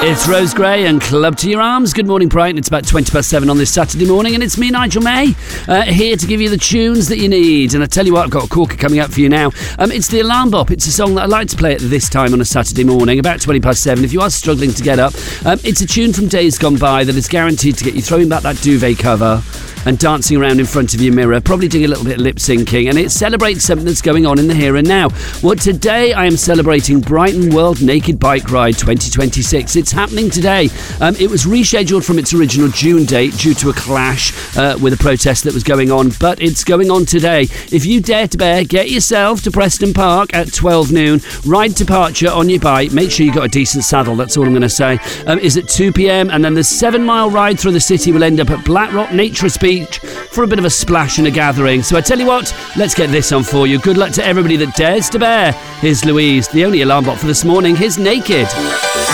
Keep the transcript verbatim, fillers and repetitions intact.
It's Rose Gray and Club to Your Arms. Good morning, Brighton. It's about twenty past seven on this Saturday morning, and it's me, Nigel May, uh, here to give you the tunes that you need. And I tell you what, I've got a corker coming up for you now. Um, it's the Alarm Bop. It's a song that I like to play at this time on a Saturday morning, about twenty past seven. If you are struggling to get up, um, it's a tune from days gone by that is guaranteed to get you throwing back that duvet cover and dancing around in front of your mirror, probably doing a little bit of lip syncing, and it celebrates something that's going on in the here and now. Well, today I am celebrating Brighton World Naked Bike Ride twenty twenty-six. It's happening today. Um, it was rescheduled from its original June date due to a clash uh, with a protest that was going on, but it's going on today. If you dare to bear, get yourself to Preston Park at twelve noon. Ride departure on your bike. Make sure you've got a decent saddle, that's all I'm going to say. Um, is at two p.m, and then the seven mile ride through the city will end up at Blackrock Naturist Beach for a bit of a splash and a gathering. So I tell you what, let's get this on for you. Good luck to everybody that dares to bear. Here's Louise, the only alarm bot for this morning. Here's Naked.